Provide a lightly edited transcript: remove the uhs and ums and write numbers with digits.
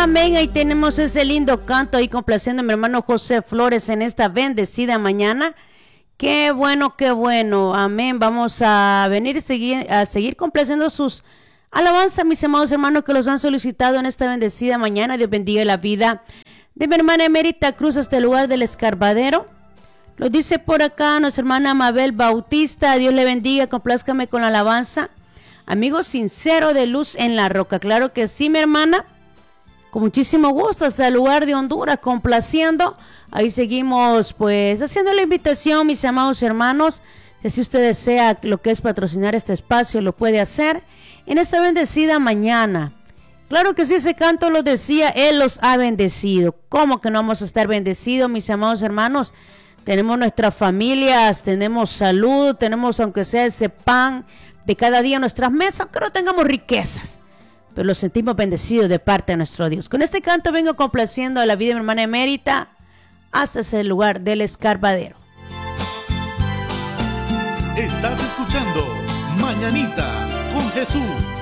Amén, ahí tenemos ese lindo canto ahí complaciendo a mi hermano José Flores en esta bendecida mañana. Qué bueno, amén. Vamos a venir a seguir complaciendo sus alabanzas, mis amados hermanos, que los han solicitado en esta bendecida mañana. Dios bendiga la vida de mi hermana Emérita Cruz hasta el lugar del Escarbadero. Lo dice por acá nuestra hermana Mabel Bautista. Dios le bendiga, complázcame con la alabanza. Amigo sincero de Luz en la Roca. Claro que sí, mi hermana. Con muchísimo gusto hasta el lugar de Honduras, complaciendo. Ahí seguimos pues haciendo la invitación, mis amados hermanos. Si usted desea lo que es patrocinar este espacio, lo puede hacer en esta bendecida mañana. Claro que sí, ese canto lo decía, Él los ha bendecido. ¿Cómo que no vamos a estar bendecidos, mis amados hermanos? Tenemos nuestras familias, tenemos salud, tenemos aunque sea ese pan de cada día en nuestras mesas, aunque no tengamos riquezas, pero los sentimos bendecidos de parte de nuestro Dios. Con este canto vengo complaciendo a la vida de mi hermana Emérita hasta ese lugar del Escarbadero. Estás escuchando Mañanita con Jesús.